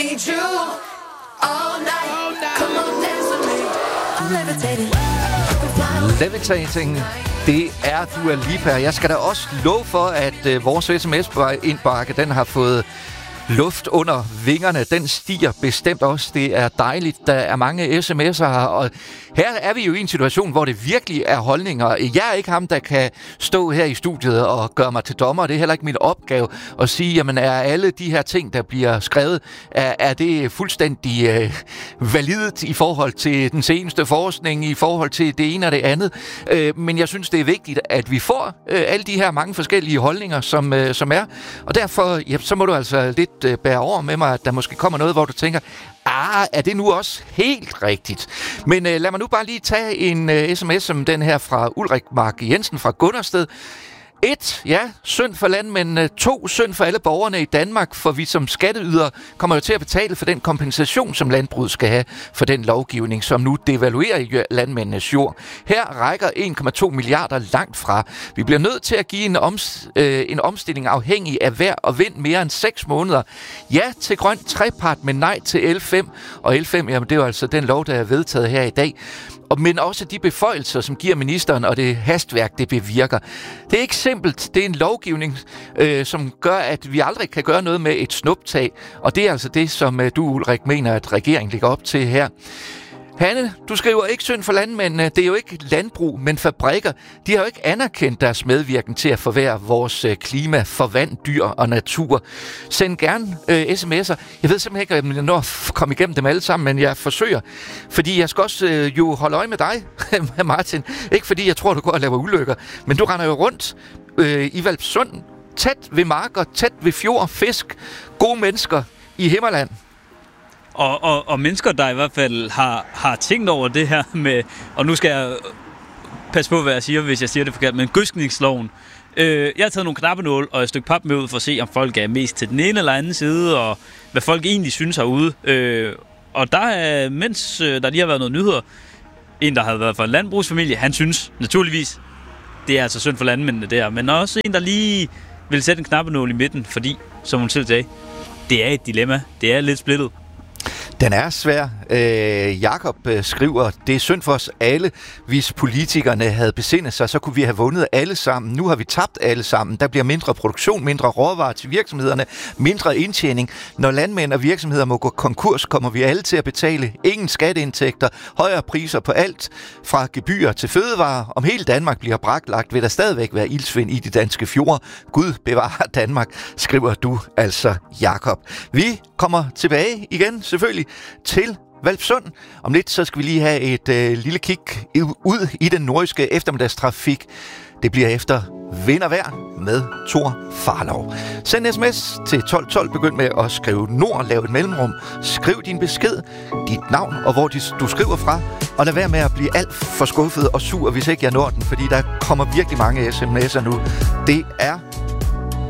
need you all night. Come on, dance with me. I'm levitating. Levitating, det er Dua Lipa. Jeg skal da også love for, at vores sms-indbakke, den har fået luft under vingerne. Den stiger bestemt også. Det er dejligt. Der er mange sms'er her, og her er vi jo i en situation, hvor det virkelig er holdninger. Jeg er ikke ham, der kan stå her i studiet og gøre mig til dommer. Det er heller ikke min opgave at sige, jamen er alle de her ting, der bliver skrevet, er det fuldstændig validt i forhold til den seneste forskning, i forhold til det ene og det andet. Men jeg synes, det er vigtigt, at vi får alle de her mange forskellige holdninger, som er. Og derfor, ja, så må du altså lidt bære over med mig, at der måske kommer noget, hvor du tænker, er det nu også helt rigtigt? Men lad mig nu bare lige tage en sms som den her fra Ulrik Mark Jensen fra Gundersted. 1. Ja, synd for landmændene. 2. Synd for alle borgerne i Danmark, for vi som skatteydere kommer jo til at betale for den kompensation, som landbruget skal have for den lovgivning, som nu devaluerer landmændenes jord. Her rækker 1,2 milliarder langt fra. Vi bliver nødt til at give en omstilling afhængig af vejr og vind mere end 6 måneder. Ja til grøn trepart, men nej til L5. Og L5, jamen det er jo altså den lov, der er vedtaget her i dag. Men også de beføjelser, som giver ministeren, og det hastværk, det bevirker. Det er ikke simpelt. Det er en lovgivning, som gør, at vi aldrig kan gøre noget med et snuptag. Og det er altså det, som du, Ulrik, mener, at regeringen ligger op til her. Hanne, du skriver ikke synd for landmændene. Det er jo ikke landbrug, men fabrikker. De har jo ikke anerkendt deres medvirken til at forværre vores klima for vand, dyr og natur. Send gerne sms'er. Jeg ved simpelthen ikke, om jeg når at komme igennem dem alle sammen, men jeg forsøger. Fordi jeg skal også jo holde øje med dig, Martin. Ikke fordi jeg tror, du går og laver ulykker, men du render jo rundt i Hvalpsund. Tæt ved marker, tæt ved fjord, fisk, gode mennesker i Himmerland. Og mennesker, der i hvert fald har tænkt over det her med, og nu skal jeg passe på, hvad jeg siger, hvis jeg siger det forkert, men gødskningsloven. Jeg har taget nogle knappenål og et stykke pap med ud for at se, om folk er mest til den ene eller anden side, og hvad folk egentlig synes herude. Og der er, mens der lige har været noget nyheder, en, der har været fra en landbrugsfamilie, han synes naturligvis, det er altså synd for landmændene der, men også en, der lige vil sætte en knappenål i midten, fordi, som hun selv sagde, det er et dilemma, det er lidt splittet. Den er svær. Jakob skriver, det er synd for os alle. Hvis politikerne havde besindet sig, så kunne vi have vundet alle sammen. Nu har vi tabt alle sammen. Der bliver mindre produktion, mindre råvarer til virksomhederne, mindre indtjening. Når landmænd og virksomheder må gå konkurs, kommer vi alle til at betale ingen skatteindtægter, højere priser på alt, fra gebyrer til fødevarer. Om hele Danmark bliver braklagt, vil der stadigvæk være ildsvind i de danske fjorde. Gud bevarer Danmark, skriver du altså, Jakob. Vi kommer tilbage igen, selvfølgelig, til Hvalpsund. Om lidt, så skal vi lige have et lille kig ud i den nordiske eftermiddagstrafik. Det bliver efter vind og vejr med Thor Farlov. Send en sms til 1212. Begynd med at skrive nord, lav et mellemrum. Skriv din besked, dit navn og hvor du skriver fra. Og lad være med at blive alt for skuffet og sur, hvis ikke jeg når den, fordi der kommer virkelig mange sms'er nu. Det er